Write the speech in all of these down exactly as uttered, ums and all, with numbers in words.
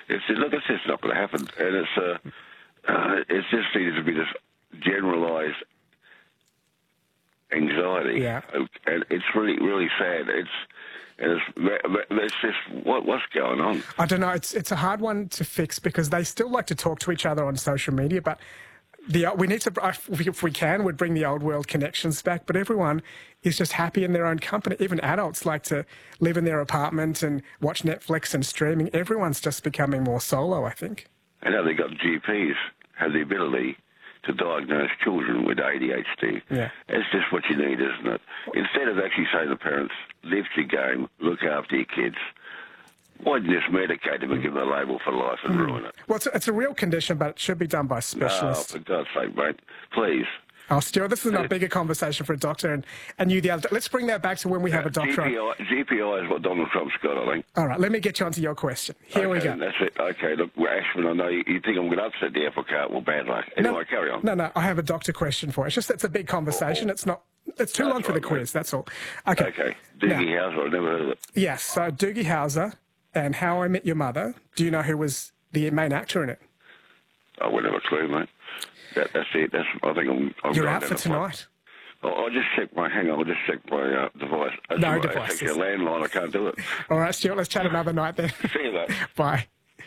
It's, look, it's just not going to happen. And it's, uh, uh, it's just seems to be this generalised anxiety. Yeah. And it's really, really sad. It's, and it's, it's just, what, what's going on? I don't know. It's it's a hard one to fix because they still like to talk to each other on social media, but the we need to, if we can, we'd bring the old world connections back, but everyone is just happy in their own company. Even adults like to live in their apartment and watch Netflix and streaming. Everyone's just becoming more solo, I think. And now they've got G Ps have the ability to diagnose children with A D H D. Yeah. It's just what you need, isn't it? Instead of actually saying to parents, lift your game, look after your kids, why didn't you just medicate them and give them a label for life and mm. ruin it? Well, it's a, it's a real condition, but it should be done by specialists. Oh, for God's sake, mate. Please. Oh, Stuart, this is a bigger conversation for a doctor and, and you the other. Let's bring that back to when we have a doctor. G P I, G P I is what Donald Trump's got, I think. All right, let me get you onto your question. Here okay, we go. That's it. Okay, look, Ashman, I know you, you think I'm going to upset the apple cart. Well, bad luck. Anyway, no, carry on. No, no, I have a doctor question for you. It's just it's a big conversation. Oh, it's not. It's too that's long for right, the quiz. Mate. That's all. Okay. Okay. Doogie Howser, I've never heard of it. Yes. So Doogie Howser and How I Met Your Mother. Do you know who was the main actor in it? I wouldn't have a clue, mate. That, that's it. That's. I think I'm. I'm You're out for tonight. Oh, I'll just check my. Hang on. I'll just check my uh, device. That's no my, device. It's actually a landline. I can't do it. All right, Stuart. Let's chat another night then. See you later. Bye.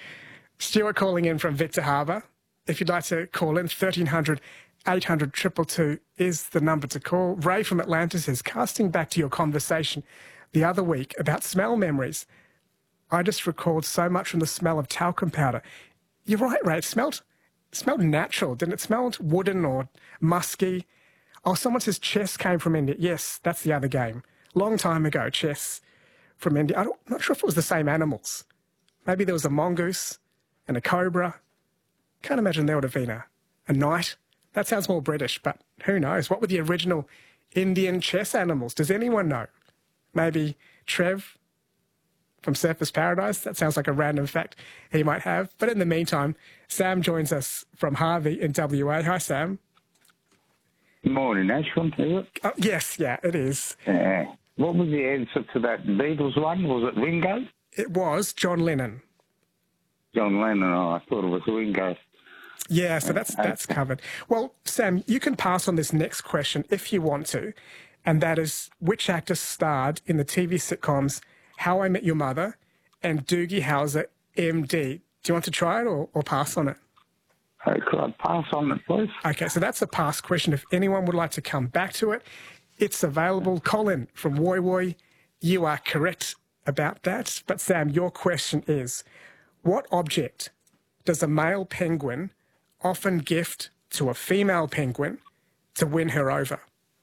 Stuart calling in from Victor Harbour. If you'd like to call in, thirteen hundred, eight hundred, two two two is the number to call. Ray from Atlanta says, casting back to your conversation the other week about smell memories, I just recalled so much from the smell of talcum powder. You're right, Ray. It smelled, it smelled natural, didn't it? It smelled wooden or musky. Oh, someone says chess came from India. Yes, that's the other game. Long time ago, chess from India. I'm not sure if it was the same animals. Maybe there was a mongoose and a cobra. Can't imagine there would have been a, a knight. That sounds more British, but who knows? What were the original Indian chess animals? Does anyone know? Maybe Trev from Surfers Paradise? That sounds like a random fact he might have. But in the meantime, Sam joins us from Harvey in W A. Hi, Sam. Morning, Ashwin, is it? Uh, yes, yeah, it is. Uh, what was the answer to that Beatles one? Was it Ringo? It was John Lennon. John Lennon, oh, I thought it was Ringo. Yeah, so that's that's covered. Well, Sam, you can pass on this next question if you want to, and that is which actor starred in the T V sitcoms How I Met Your Mother and Doogie Howser, M D? Do you want to try it or, or pass on it? Uh, could I pass on it, please? Okay, so that's a pass question. If anyone would like to come back to it, it's available. Colin from Woy Woy, you are correct about that. But Sam, your question is, what object does a male penguin often gift to a female penguin to win her over?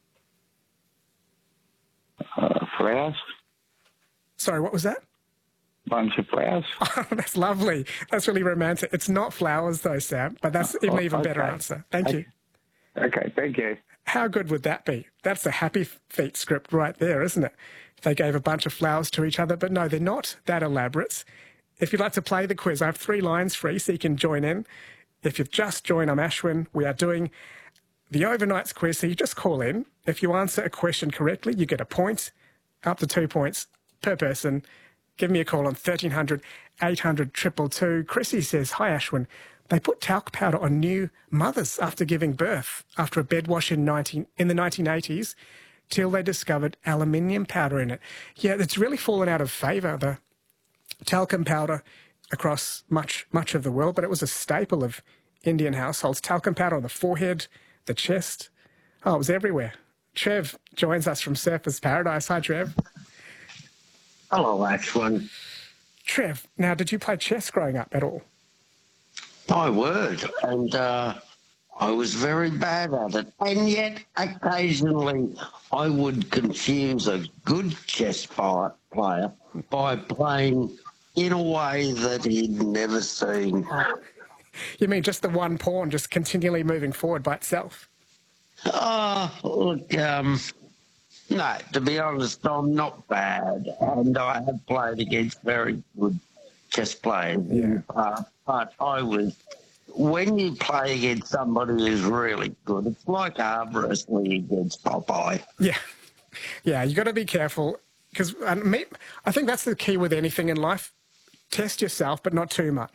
Uh, flowers. Sorry, what was that? Bunch of flowers. Oh, that's lovely. That's really romantic. It's not flowers, though, Sam, but that's an oh, even okay. better answer. Thank okay. you. Okay, thank you. How good would that be? That's a Happy Feet script right there, isn't it? If they gave a bunch of flowers to each other, but no, they're not that elaborate. If you'd like to play the quiz, I have three lines free, so you can join in. If you've just joined, I'm Ashwin. We are doing the overnights quiz, so you just call in. If you answer a question correctly, you get a point, up to two points per person. Give me a call on thirteen hundred, eight hundred, two two two. Chrissy says, hi, Ashwin. They put talc powder on new mothers after giving birth, after a bed wash in, nineteen, in the nineteen eighties, till they discovered aluminium powder in it. Yeah, it's really fallen out of favour, the talcum powder across much, much of the world, but it was a staple of Indian households. Talcum powder on the forehead, the chest. Oh, it was everywhere. Trev joins us from Surfers Paradise. Hi, Trev. Hello, Ashwin. Trev, now, did you play chess growing up at all? My word. And uh, I was very bad at it. And yet, occasionally, I would confuse a good chess player by playing in a way that he'd never seen. You mean just the one pawn just continually moving forward by itself? Oh, look, um, no, to be honest, I'm not bad. And I have played against very good chess players Yeah. in the past. But I was, when you play against somebody who's really good, it's like arm wrestling against Popeye. Yeah. Yeah, you got to be careful because I think that's the key with anything in life. Test yourself, but not too much.